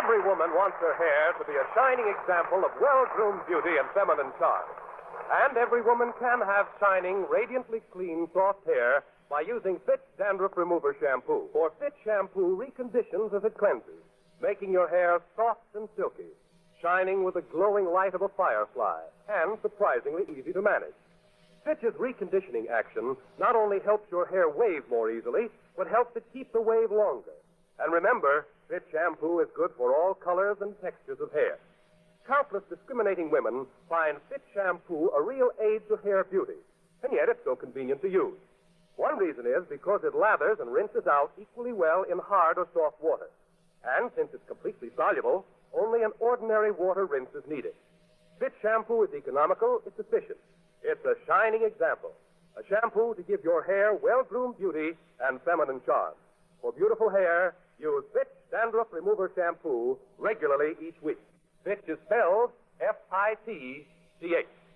Every woman wants her hair to be a shining example of well-groomed beauty and feminine charm. And every woman can have shining, radiantly clean, soft hair by using Fitch Dandruff Remover Shampoo. For Fitch Shampoo reconditions as it cleanses, making your hair soft and silky, shining with the glowing light of a firefly, and surprisingly easy to manage. Fitch's reconditioning action not only helps your hair wave more easily, but helps it keep the wave longer. And remember, Fitch Shampoo is good for all colors and textures of hair. Countless discriminating women find Fitch Shampoo a real aid to hair beauty, and yet it's so convenient to use. One reason is because it lathers and rinses out equally well in hard or soft water. And since it's completely soluble, only an ordinary water rinse is needed. Fitch Shampoo is economical, it's efficient. It's a shining example. A shampoo to give your hair well-groomed beauty and feminine charm. For beautiful hair, use Fitch Dandruff Remover Shampoo regularly each week. Fitch is spelled F-I-T-C-H.